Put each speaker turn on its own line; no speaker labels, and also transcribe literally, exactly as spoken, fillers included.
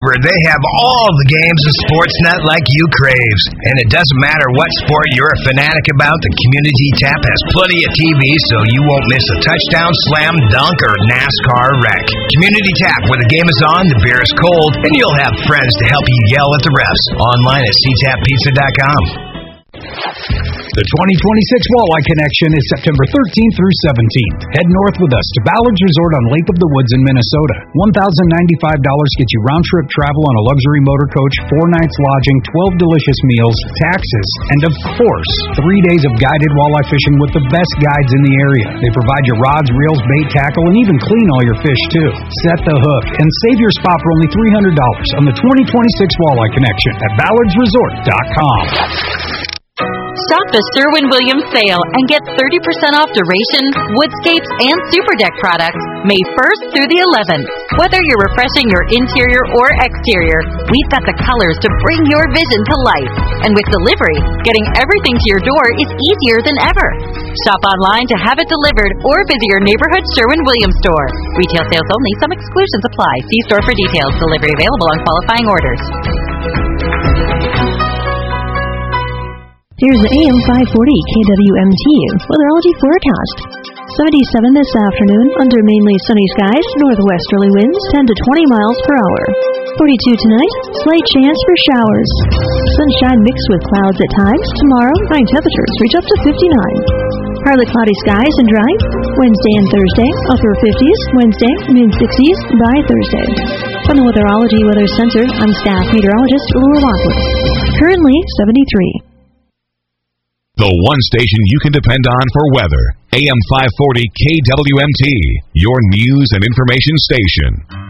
where they have all the games and Sportsnet like you craves. And it doesn't matter what sport you're a fanatic about, the Community Tap has plenty of T V so you won't miss a touchdown, slam, dunk, or NASCAR wreck. Community Tap, where the game is on, the beer is cold, and you'll have friends to help you yell at the refs. Online at c tap pizza dot com.
The twenty twenty-six Walleye Connection is September thirteenth through seventeenth. Head north with us to Ballard's Resort on Lake of the Woods in Minnesota. one thousand ninety-five dollars gets you round-trip travel on a luxury motor coach, four nights lodging, twelve delicious meals, taxes, and of course, three days of guided walleye fishing with the best guides in the area. They provide your rods, reels, bait, tackle, and even clean all your fish too. Set the hook and save your spot for only three hundred dollars on the twenty twenty-six Walleye Connection at ballards resort dot com.
Shop the Sherwin-Williams sale and get thirty percent off duration, woodscapes, and Super Deck products May first through the eleventh. Whether you're refreshing your interior or exterior, we've got the colors to bring your vision to life. And with delivery, getting everything to your door is easier than ever. Shop online to have it delivered or visit your neighborhood Sherwin-Williams store. Retail sales only. Some exclusions apply. See store for details. Delivery available on qualifying orders.
Here's the A M five forty K W M T weatherology forecast. seventy-seven this afternoon under mainly sunny skies, northwesterly winds ten to twenty miles per hour. forty-two tonight, slight chance for showers. Sunshine mixed with clouds at times. Tomorrow, night temperatures reach up to fifty-nine. Partly cloudy skies and dry. Wednesday and Thursday, upper fifties. Wednesday, mid-sixties by Thursday. From the Weatherology Weather Center, I'm staff meteorologist Laura Lockwood. Currently seventy-three.
The one station you can depend on for weather. A M five forty K W M T, your news and information station.